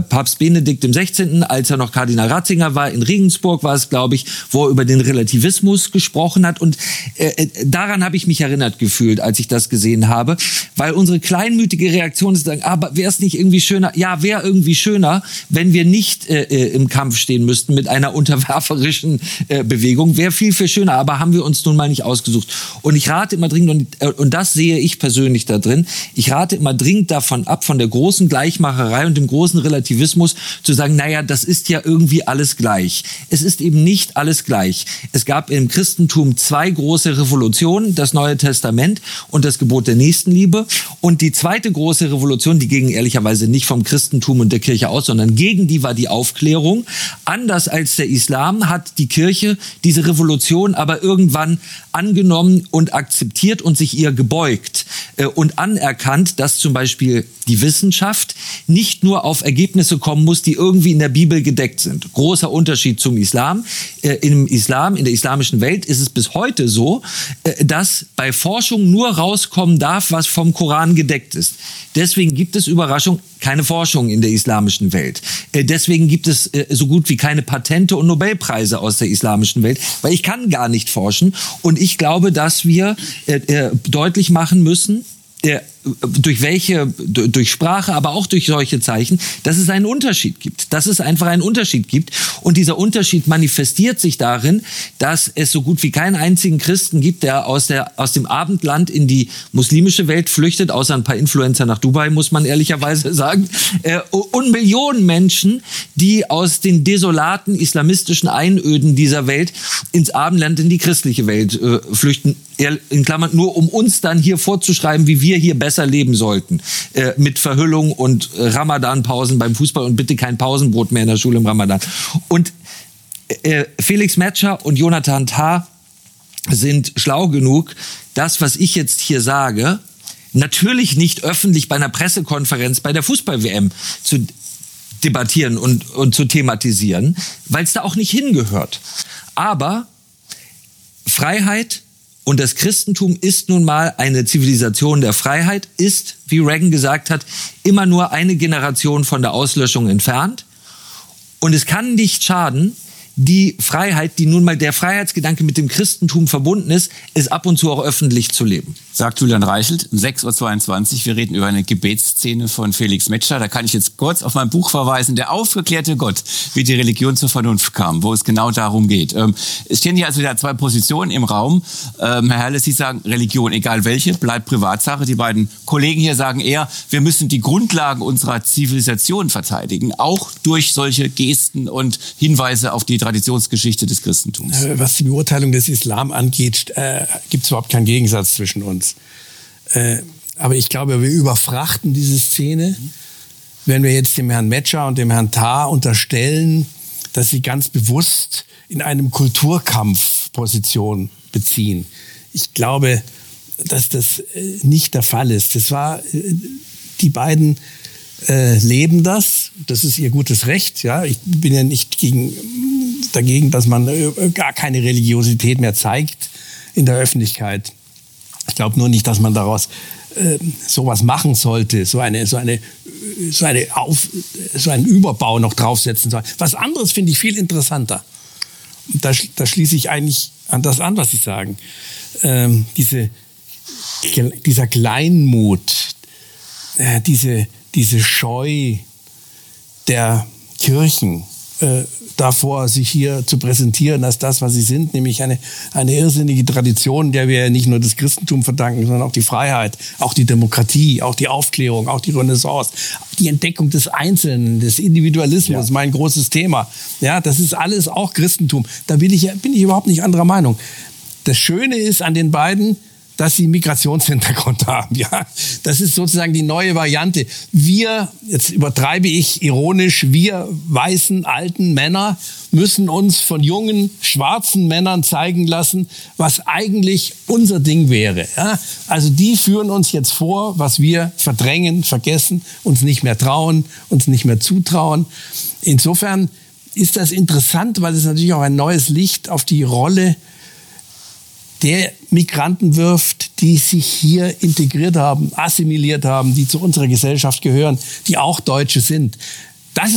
Papst Benedikt XVI., als er noch Kardinal Ratzinger war, in Regensburg war es, glaube ich, wo er über den Relativismus gesprochen hat. Und daran habe ich mich erinnert gefühlt, als ich das gesehen habe, weil unsere kleinmütige Reaktion ist, sagen, aber wäre es nicht irgendwie schöner? Ja, wäre irgendwie schöner, wenn wir nicht im Kampf stehen müssten mit einer unterwerferischen Bewegung. Wäre viel, viel schöner, aber haben wir uns nun mal nicht ausgesucht. Und ich rate immer dringend, und das sehe ich persönlich da drin, ich rate immer dringend davon ab, von der großen Gleichmacherei und dem großen Relativismus zu sagen, naja, das ist ja irgendwie alles gleich. Es ist eben nicht alles gleich. Es gab im Christentum 2 große Revolutionen, das Neue Testament und das Gebot der Nächstenliebe. Und die zweite große Revolution, die ging ehrlicherweise nicht vom Christentum und der Kirche aus, sondern gegen die war die Aufklärung. Anders als der Islam hat die Kirche diese Revolution aber irgendwann angenommen und akzeptiert und sich ihr gebeugt und anerkannt, dass zum Beispiel die Wissenschaft nicht nur auf Ergebnisse kommen muss, die irgendwie in der Bibel gedeckt sind. Großer Unterschied zum Islam. In der islamischen Welt ist es bis heute so, dass bei Forschung nur rauskommen darf, was vom Koran gedeckt ist. Deswegen gibt es, Überraschung, keine Forschung in der islamischen Welt. Deswegen gibt es so gut wie keine Patente und Nobelpreise aus der islamischen Welt, weil ich kann gar nicht forschen. Und ich glaube, dass wir deutlich machen müssen, durch Sprache, aber auch durch solche Zeichen, dass es einen Unterschied gibt. Dass es einfach einen Unterschied gibt. Und dieser Unterschied manifestiert sich darin, dass es so gut wie keinen einzigen Christen gibt, der aus dem Abendland in die muslimische Welt flüchtet, außer ein paar Influencer nach Dubai, muss man ehrlicherweise sagen. Und Millionen Menschen, die aus den desolaten islamistischen Einöden dieser Welt ins Abendland, in die christliche Welt flüchten. In Klammern, nur um uns dann hier vorzuschreiben, wie wir hier besser leben sollten. Mit Verhüllung und Ramadan-Pausen beim Fußball und bitte kein Pausenbrot mehr in der Schule im Ramadan. Und Felix Metscher und Jonathan Tah sind schlau genug, das, was ich jetzt hier sage, natürlich nicht öffentlich bei einer Pressekonferenz bei der Fußball-WM zu debattieren und zu thematisieren, weil es da auch nicht hingehört. Aber Freiheit und das Christentum ist nun mal eine Zivilisation der Freiheit, ist, wie Reagan gesagt hat, immer nur eine Generation von der Auslöschung entfernt. Und es kann nicht schaden, die Freiheit, die nun mal der Freiheitsgedanke mit dem Christentum verbunden ist, es ab und zu auch öffentlich zu leben. Sagt Julian Reichelt, 6:22 Uhr. Wir reden über eine Gebetsszene von Felix Metscher. Da kann ich jetzt kurz auf mein Buch verweisen, Der aufgeklärte Gott, wie die Religion zur Vernunft kam, wo es genau darum geht. Es stehen hier also wieder 2 Positionen im Raum. Herr Herle, Sie sagen, Religion, egal welche, bleibt Privatsache. Die beiden Kollegen hier sagen eher, wir müssen die Grundlagen unserer Zivilisation verteidigen, auch durch solche Gesten und Hinweise auf die Traditionsgeschichte des Christentums. Was die Beurteilung des Islam angeht, gibt es überhaupt keinen Gegensatz zwischen uns. Aber ich glaube, wir überfrachten diese Szene, wenn wir jetzt dem Herrn Metscher und dem Herrn Tah unterstellen, dass sie ganz bewusst in einem Kulturkampf Position beziehen. Ich glaube, dass das nicht der Fall ist. Die beiden leben das. Das ist ihr gutes Recht. Ja, ich bin ja nicht dagegen, dass man gar keine Religiosität mehr zeigt in der Öffentlichkeit. Ich glaube nur nicht, dass man daraus sowas machen sollte, so einen Überbau noch draufsetzen soll. Was anderes finde ich viel interessanter. Und da schließe ich eigentlich an das an, was Sie sagen. Dieser Kleinmut, diese Scheu der Kirchen davor, sich hier zu präsentieren als das, was sie sind, nämlich eine irrsinnige Tradition, der wir nicht nur das Christentum verdanken, sondern auch die Freiheit, auch die Demokratie, auch die Aufklärung, auch die Renaissance, die Entdeckung des Einzelnen, des Individualismus, mein großes Thema. Ja, das ist alles auch Christentum. Da bin ich überhaupt nicht anderer Meinung. Das Schöne ist an den beiden, dass sie einen Migrationshintergrund haben. Ja, das ist sozusagen die neue Variante. Wir, jetzt übertreibe ich ironisch, wir weißen alten Männer müssen uns von jungen schwarzen Männern zeigen lassen, was eigentlich unser Ding wäre. Ja, also die führen uns jetzt vor, was wir verdrängen, vergessen, uns nicht mehr trauen, uns nicht mehr zutrauen. Insofern ist das interessant, weil es natürlich auch ein neues Licht auf die Rolle der Migranten wirft, die sich hier integriert haben, assimiliert haben, die zu unserer Gesellschaft gehören, die auch Deutsche sind.